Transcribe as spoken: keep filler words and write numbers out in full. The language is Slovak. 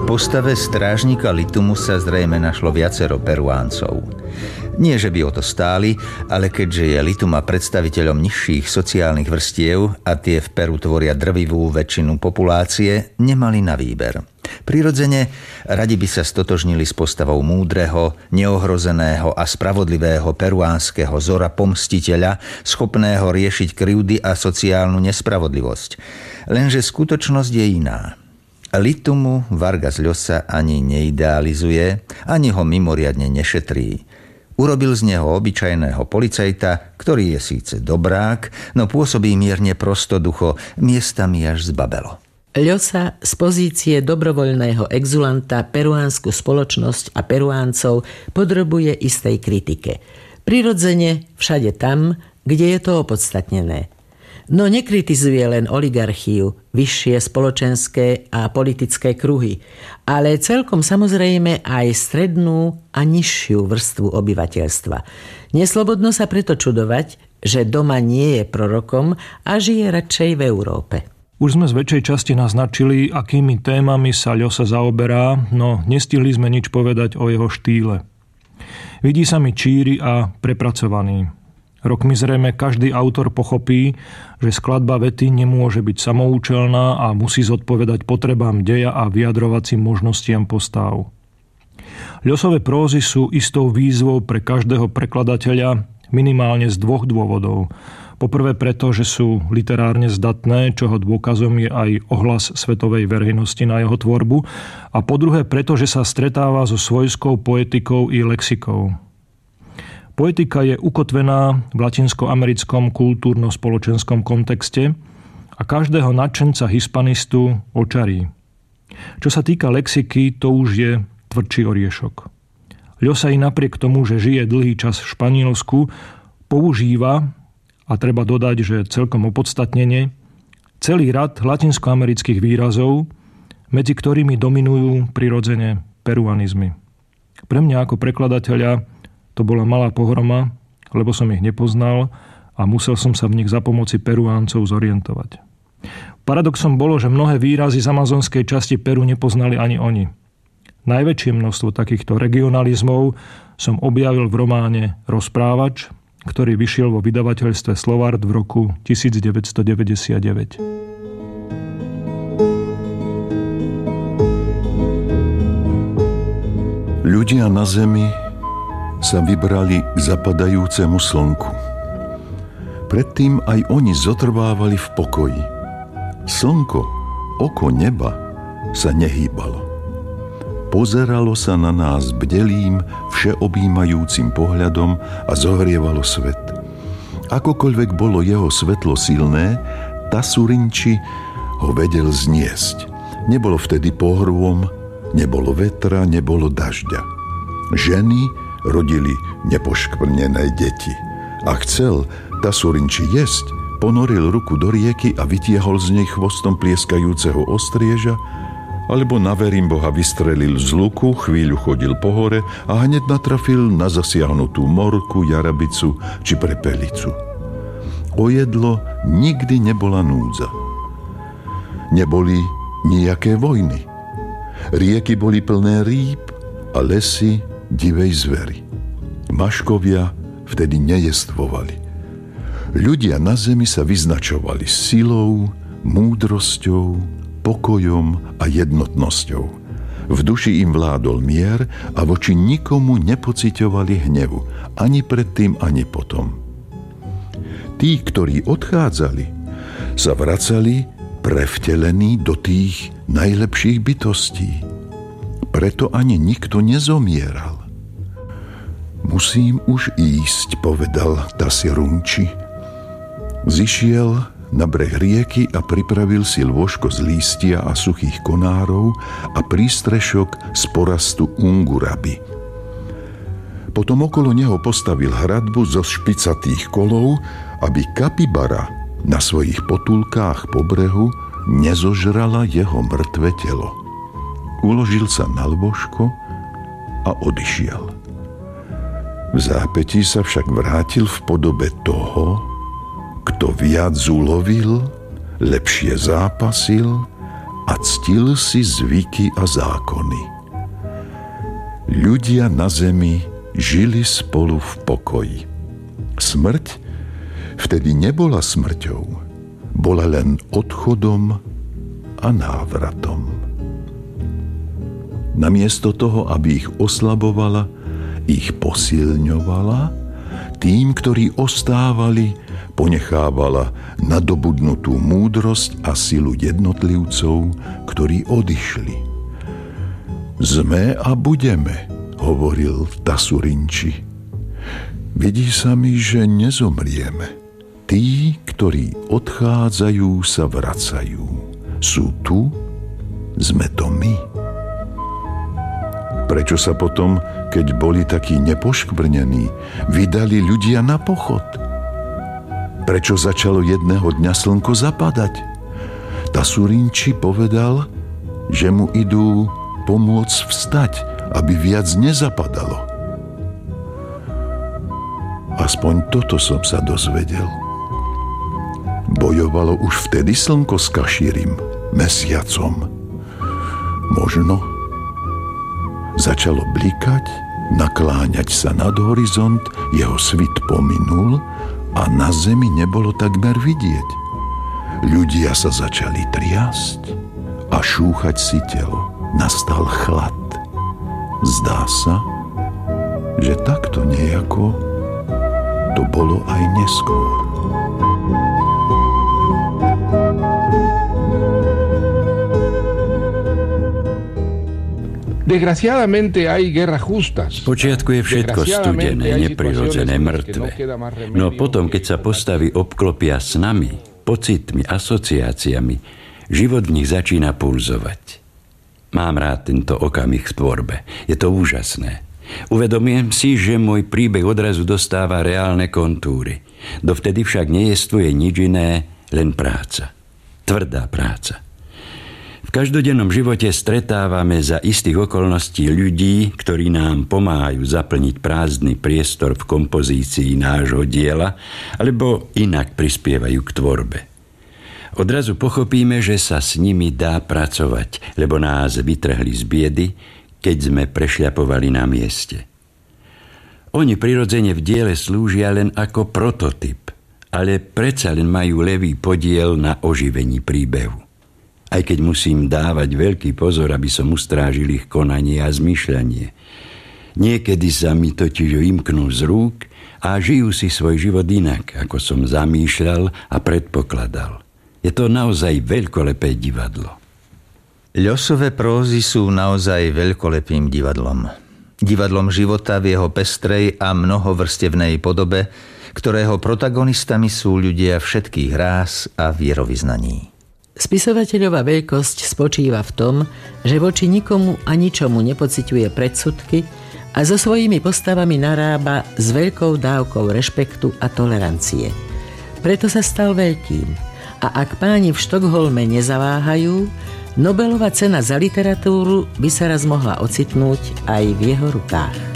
postave strážnika Litumu sa zrejme našlo viacero Peruáncov. Nie, že by o to stáli, ale keďže je Lituma predstaviteľom nižších sociálnych vrstiev a tie v Peru tvoria drvivú väčšinu populácie, nemali na výber. Prirodzene radi by sa stotožnili s postavou múdreho, neohrozeného a spravodlivého peruánskeho zora pomstiteľa, schopného riešiť krivdy a sociálnu nespravodlivosť. Lenže skutočnosť je iná. Litumu Vargas Llosa ani neidealizuje, ani ho mimoriadne nešetrí. Urobil z neho obyčajného policajta, ktorý je síce dobrák, no pôsobí mierne prostoducho, miestami až zbabelo. Llosa z pozície dobrovoľného exulanta peruánsku spoločnosť a Peruáncov podrobuje istej kritike. Prirodzene všade tam, kde je to opodstatnené. No nekritizuje len oligarchiu, vyššie spoločenské a politické kruhy, ale celkom samozrejme aj strednú a nižšiu vrstvu obyvateľstva. Neslobodno sa preto čudovať, že doma nie je prorokom a žije radšej v Európe. Už sme z väčšej časti naznačili, akými témami sa Llosa zaoberá, no nestihli sme nič povedať o jeho štýle. Vidí sa mi číry a prepracovaný. Rokmi zrejme každý autor pochopí, že skladba vety nemôže byť samoučelná a musí zodpovedať potrebám deja a vyjadrovacím možnostiam postáv. Llosové prózy sú istou výzvou pre každého prekladateľa minimálne z dvoch dôvodov. Poprvé preto, že sú literárne zdatné, čoho dôkazom je aj ohlas svetovej verejnosti na jeho tvorbu, a po druhé preto, že sa stretáva so svojskou poetikou i lexikou. Poetika je ukotvená v latinskoamerickom kultúrno-spoločenskom kontexte a každého nadšenca hispanistu očarí. Čo sa týka lexiky, to už je tvrdší oriešok. Llosa i napriek tomu, že žije dlhý čas v Španielsku, používa, a treba dodať, že celkom opodstatnenie, celý rad latinskoamerických výrazov, medzi ktorými dominujú prirodzene peruanizmy. Pre mňa ako prekladateľa to bola malá pohroma, lebo som ich nepoznal a musel som sa v nich za pomoci Peruáncov zorientovať. Paradoxom bolo, že mnohé výrazy z amazonskej časti Peru nepoznali ani oni. Najväčšie množstvo takýchto regionalizmov som objavil v románe Rozprávač, ktorý vyšiel vo vydavateľstve Slovart v roku devätnásťstodeväťdesiatdeväť. Ľudia na zemi sa vybrali k zapadajúcemu slnku. Predtým aj oni zotrvávali v pokoji. Slnko, oko neba, sa nehýbalo. Pozeralo sa na nás bdelým, všeobjímajúcim pohľadom a zohrievalo svet. Akokoľvek bolo jeho svetlo silné, Tasurinči ho vedel zniesť. Nebolo vtedy pohrôm, nebolo vetra, nebolo dažďa. Ženy rodili nepoškvrnené deti. A chcel Tasurinči jesť, ponoril ruku do rieky a vytiahol z nej chvostom plieskajúceho ostrieža, alebo na verím Boha vystrelil z luku, chvíľu chodil po hore a hneď natrafil na zasiahnutú morku, jarabicu či prepelicu. O jedlo nikdy nebola núdza. Neboli nijaké vojny. Rieky boli plné rýb a lesy divej zvery. Maškovia vtedy nejestvovali. Ľudia na zemi sa vyznačovali silou, múdrosťou, pokojom a jednotnosťou. V duši im vládol mier a voči nikomu nepociťovali hnevu, ani predtým, ani potom. Tí, ktorí odchádzali, sa vracali prevtelení do tých najlepších bytostí. Preto ani nikto nezomieral. Musím už ísť, povedal Tasurinči. Zišiel na breh rieky a pripravil si lôžko z lístia a suchých konárov a prístrešok z porastu unguraby. Potom okolo neho postavil hradbu zo špicatých kolov, aby kapibara na svojich potulkách po brehu nezožrala jeho mŕtve telo. Uložil sa na lôžko a odišiel. V zápätí sa však vrátil v podobe toho, kto viac ulovil, lepšie zápasil a ctil si zvyky a zákony. Ľudia na zemi žili spolu v pokoji. Smrť vtedy nebola smrťou, bola len odchodom a návratom. Namiesto toho, aby ich oslabovala, ich posilňovala, tým, ktorí ostávali, ponechávala nadobudnutú múdrosť a silu jednotlivcov, ktorí odišli. Sme a budeme, hovoril Tasurinči. Vidí sa mi, že nezomrieme. Tí, ktorí odchádzajú, sa vracajú. Sú tu, sme to my. Prečo sa potom, keď boli takí nepoškvrnení, vydali ľudia na pochod? Prečo začalo jedného dňa slnko zapadať? Tasurinči povedal, že mu idú pomôcť vstať, aby viac nezapadalo. Aspoň toto som sa dozvedel. Bojovalo už vtedy slnko s Kašírim, mesiacom. Možno začalo blikať, nakláňať sa nad horizont, jeho svit pominul a na zemi nebolo takmer vidieť. Ľudia sa začali triasť a šúchať si telo. Nastal chlad. Zdá sa, že takto nejako to bolo aj neskôr. V počiatku je všetko studené, neprirodzené, mŕtve. No potom, keď sa postavy obklopia s nami, pocitmi, asociáciami, život v nich začína pulzovať. Mám rád tento okamih v tvorbe. Je to úžasné. Uvedomujem si, že môj príbeh odrazu dostáva reálne kontúry. Dovtedy však nejestvuje nič iné, len práca. Tvrdá práca. V každodennom živote stretávame za istých okolností ľudí, ktorí nám pomáhajú zaplniť prázdny priestor v kompozícii nášho diela, alebo inak prispievajú k tvorbe. Odrazu pochopíme, že sa s nimi dá pracovať, lebo nás vytrhli z biedy, keď sme prešľapovali na mieste. Oni prirodzene v diele slúžia len ako prototyp, ale predsa len majú ľavý podiel na oživení príbehu. Aj keď musím dávať veľký pozor, aby som ustrážil ich konanie a zmýšľanie. Niekedy sa mi totiž vymknú z rúk a žijú si svoj život inak, ako som zamýšľal a predpokladal. Je to naozaj veľkolepé divadlo. Ľosové prózy sú naozaj veľkolepým divadlom. Divadlom života v jeho pestrej a mnohovrstevnej podobe, ktorého protagonistami sú ľudia všetkých rás a vierovyznaní. Spisovateľová veľkosť spočíva v tom, že voči nikomu a ničomu nepociťuje predsudky a so svojimi postavami narába s veľkou dávkou rešpektu a tolerancie. Preto sa stal veľkým. A ak páni v Štokholme nezaváhajú, Nobelova cena za literatúru by sa raz mohla ocitnúť aj v jeho rukách.